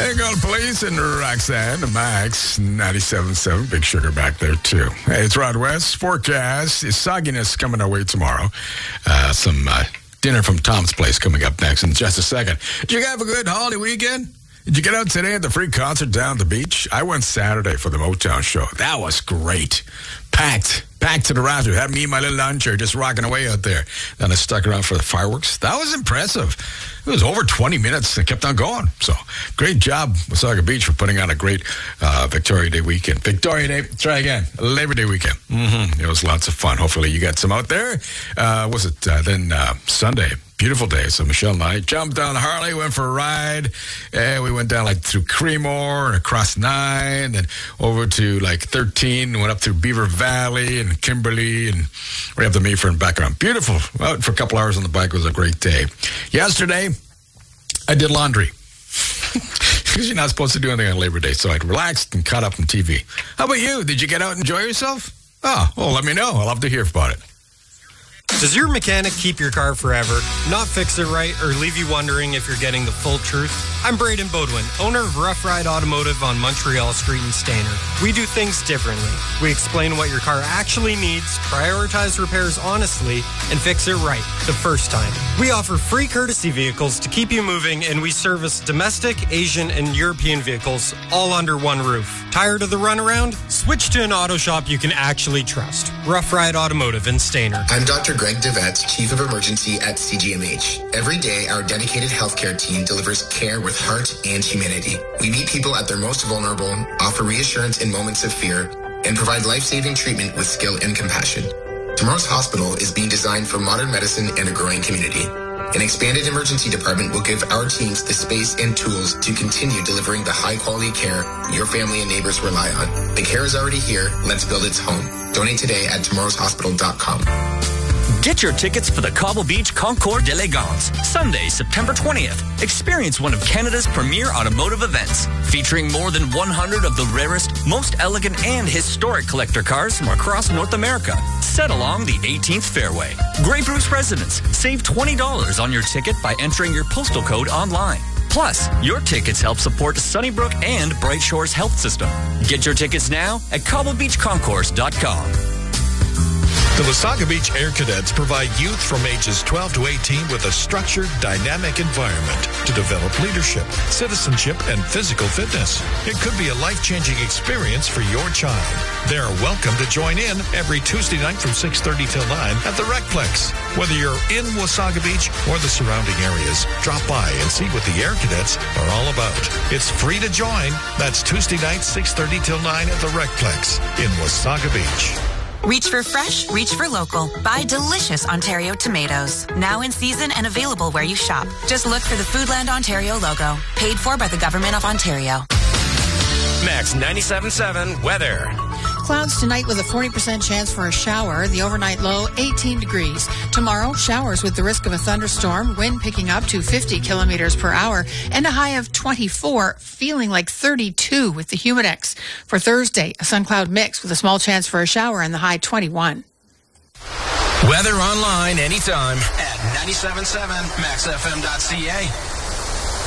Bengal Police and Roxanne, Max 97.7, Big Sugar back there too. Hey, it's Rod West. Forecast is sogginess coming our way tomorrow. Some dinner from Tom's Place coming up next in just a second. Did you have a good holiday weekend? Did you get out today at the free concert down at the beach? I went Saturday for the Motown show. That was great. Packed to the rafters. Had me and my little lawn chair just rocking away out there. Then I stuck around for the fireworks. That was impressive. It was over 20 minutes and kept on going. So, great job, Wasaga Beach, for putting on a great Victoria Day weekend. Victoria Day, try again, Labor Day weekend. It was lots of fun. Hopefully you got some out there. Then Sunday? Beautiful day. So Michelle and I jumped on Harley, went for a ride. We went down through Creemore and across 9, then over to 13, went up through Beaver Valley and Kimberly and right up to Mayfair and back around. Beautiful. Out for a couple hours on the bike. It was a great day. Yesterday, I did laundry. Because you're not supposed to do anything on Labor Day. So I relaxed and caught up on TV. How about you? Did you get out and enjoy yourself? Oh, well, let me know. I'll love to hear about it. Does your mechanic keep your car forever, not fix it right, or leave you wondering if you're getting the full truth? I'm Braden Bodwin, owner of Rough Ride Automotive on Montreal Street in Stainer. We do things differently. We explain what your car actually needs, prioritize repairs honestly, and fix it right the first time. We offer free courtesy vehicles to keep you moving, and we service domestic, Asian, and European vehicles all under one roof. Tired of the runaround? Switch to an auto shop you can actually trust. Rough Ride Automotive in Stainer. I'm Dr. Greg DeVette, Chief of Emergency at CGMH. Every day, our dedicated healthcare team delivers care with heart and humanity. We meet people at their most vulnerable, offer reassurance in moments of fear, and provide life-saving treatment with skill and compassion. Tomorrow's hospital is being designed for modern medicine and a growing community. An expanded emergency department will give our teams the space and tools to continue delivering the high-quality care your family and neighbors rely on. The care is already here. Let's build its home. Donate today at tomorrowshospital.com. Get your tickets for the Cobble Beach Concours d'Elegance, Sunday, September 20th. Experience one of Canada's premier automotive events, featuring more than 100 of the rarest, most elegant, and historic collector cars from across North America, set along the 18th fairway. Grey Bruce residents save $20 on your ticket by entering your postal code online. Plus, your tickets help support Sunnybrook and Bright Shores Health System. Get your tickets now at CobbleBeachConcourse.com. The Wasaga Beach Air Cadets provide youth from ages 12 to 18 with a structured, dynamic environment to develop leadership, citizenship, and physical fitness. It could be a life-changing experience for your child. They are welcome to join in every Tuesday night from 6:30 till 9 at the Recplex. Whether you're in Wasaga Beach or the surrounding areas, drop by and see what the Air Cadets are all about. It's free to join. That's Tuesday night, 6:30 till 9 at the Recplex in Wasaga Beach. Reach for fresh, reach for local. Buy delicious Ontario tomatoes. Now in season and available where you shop. Just look for the Foodland Ontario logo. Paid for by the Government of Ontario. Max 97.7 weather. Clouds tonight with a 40% chance for a shower. The overnight low, 18 degrees. Tomorrow, showers with the risk of a thunderstorm. Wind picking up to 50 kilometers per hour. And a high of 24, feeling like 32 with the Humidex. For Thursday, a sun-cloud mix with a small chance for a shower and the high 21. Weather online anytime at 97.7 maxfm.ca.